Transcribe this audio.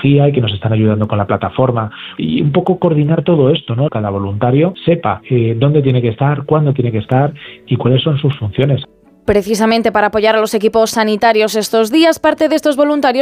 tecnología y que nos están ayudando con la plataforma. Y un poco coordinar todo esto, ¿no? Cada voluntario sepa dónde tiene que estar, cuándo tiene que estar y cuáles son sus funciones. Precisamente para apoyar a los equipos sanitarios estos días, parte de estos voluntarios